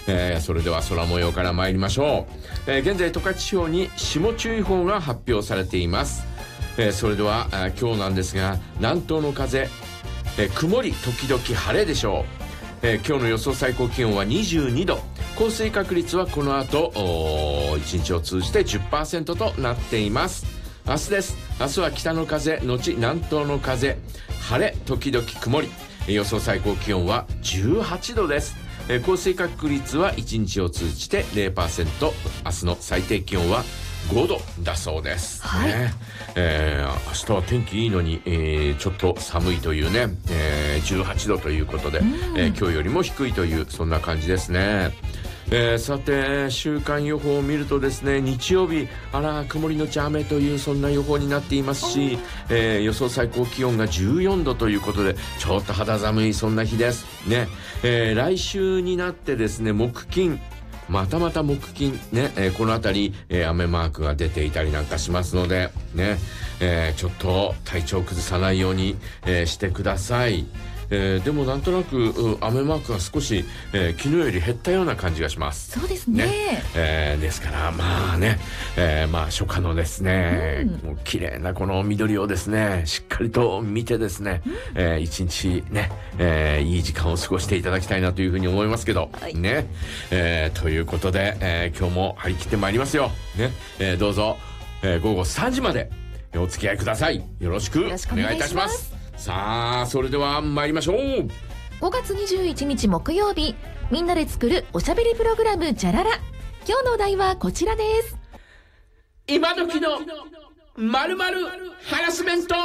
それでは空模様から参りましょう。現在十勝地方に霜注意報が発表されています。それでは今日なんですが、南東の風、曇り時々晴れでしょう。今日の予想最高気温は22度、降水確率はこの後1日を通じて 10% となっています。明日です。明日は北の風のち南東の風、晴れ時々曇り、予想最高気温は18度です。降水確率は1日を通じて 0%、 明日の最低気温は5度だそうです、 はいね。明日は天気いいのに、ちょっと寒いというね、18度ということで、今日よりも低いというそんな感じですね。さて週間予報を見るとですね、日曜日曇りのち雨というそんな予報になっていますし、予想最高気温が14度ということでちょっと肌寒いそんな日ですね。来週になってですね、木金また木金ね、このあたり、雨マークが出ていたりなんかしますのでね、ちょっと体調崩さないように、してください。でもなんとなく雨マークが少し、昨日より減ったような感じがします。 そうですね。 ですからまあね、初夏のですね、もう綺麗なこの緑をですねしっかりと見てですね、一日ね、いい時間を過ごしていただきたいなというふうに思いますけど、 はい、 ね、ということで、今日も張り切ってまいりますよ、ね。どうぞ、午後3時までお付き合いください。よろしくお願いいたします。さあそれでは参りましょう。 5月21日木曜日、みんなで作るおしゃべりプログラムじゃらら。今日のお題はこちらです。 今時の〇〇ハラスメント。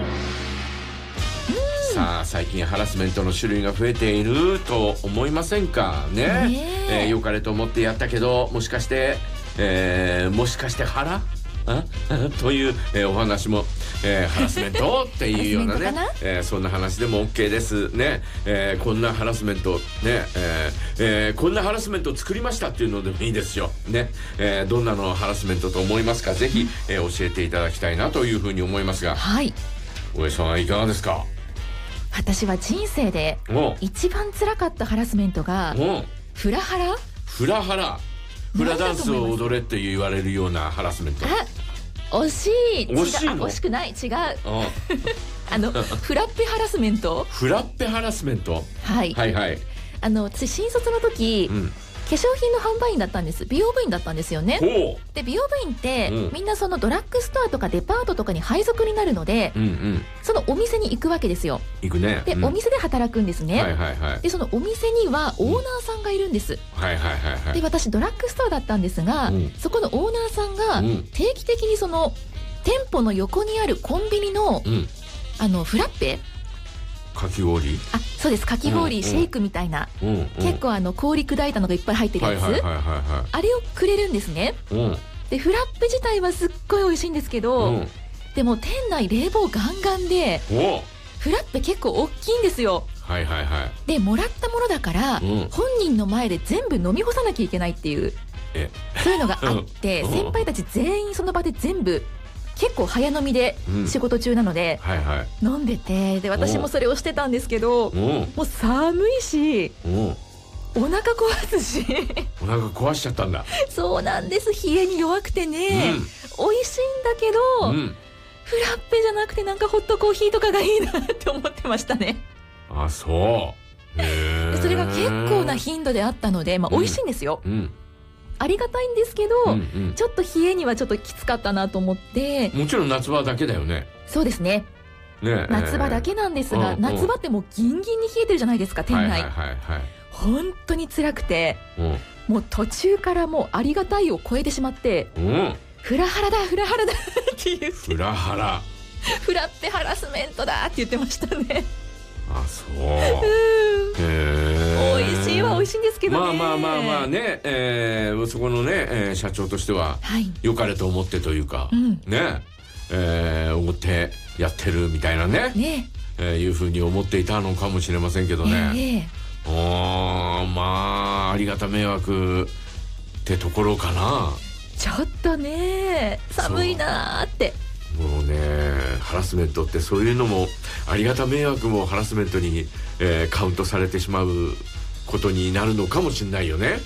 さあ最近ハラスメントの種類が増えていると思いませんかね。良かれと思ってやったけど、もしかして腹という、お話も、ハラスメントっていうようなね、そんな話でも OK ですね。こんなハラスメントね、こんなハラスメントを作りましたっていうのでもいいですよね。どんなのハラスメントと思いますか、ぜひ、教えていただきたいなというふうに思いますが、 はい、 大江さんはいかがですか。 私は人生で一番辛かったハラスメントがフラハラ。 フラダンスを踊れって言われるようなハラスメント。 惜しい。惜しくない。違う。フラッペハラスメント。 フラッペハラスメント。 はい。私新卒の時、化粧品の販売員だったんです。美容部員だったんですよね。で美容部員って、みんなそのドラッグストアとかデパートとかに配属になるので、そのお店に行くわけですよ。 行くね。 で、お店で働くんですね。でそのお店にはオーナーさんがいるんです。で私ドラッグストアだったんですが、そこのオーナーさんが定期的にその店舗の横にあるコンビニの、フラッペ、 かき氷、 そうです、かき氷、シェイクみたいな、結構氷砕いたのがいっぱい入ってるやつ、あれをくれるんですね。でフラッペ自体はすっごい美味しいんですけど、でも店内冷房ガンガンで、フラッペ結構大きいんですよ。でもらったものだから、本人の前で全部飲み干さなきゃいけないっていう、そういうのがあって、先輩たち全員その場で全部結構早飲みで仕事中なので、飲んでて、で私もそれをしてたんですけど、もう寒いし、お腹壊すしお腹壊しちゃったんだ。 そうなんです。冷えに弱くてね、美味しいんだけど、フラッペじゃなくてなんかホットコーヒーとかがいいなって思ってましたね。 そう。 それが結構な頻度であったので、美味しいんですよ。ありがたいんですけど、ちょっと冷えにはちょっときつかったなと思って。 もちろん夏場だけだよね。 そうですね。夏場だけなんですが、夏場ってもうギンギンに冷えてるじゃないですか、店内。本当に辛くて、もう途中からもうありがたいを超えてしまって、フラハラだっていう。フラッペハラスメントだって言ってましたね。 そう。 美味しいは美味しいんですけどね。 まあね、そこのね、社長としては良かれと思ってというか、ね、思ってやってるみたいなね、いうふうに思っていたのかもしれませんけどね。ありがた迷惑ってところかな。 ちょっとね、寒いなーって。 もうね、ハラスメントってそういうのもありがた迷惑もハラスメントに、カウントされてしまうことになるのかもしれないよね。